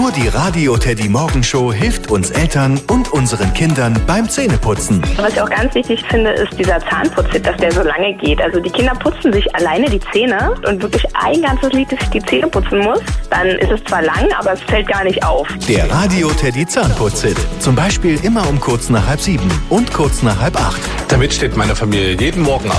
Nur die Radio Teddy Morgenshow hilft uns Eltern und unseren Kindern beim Zähneputzen. Was ich auch ganz wichtig finde, ist dieser Zahnputztipp, dass der so lange geht. Also die Kinder putzen sich alleine die Zähne und wirklich ein ganzes Lied, dass ich die Zähne putzen muss. Dann ist es zwar lang, aber es fällt gar nicht auf. Der Radio Teddy Zahnputztipp. Zum Beispiel immer um kurz nach 6:30 und kurz nach 7:30. Damit steht meine Familie jeden Morgen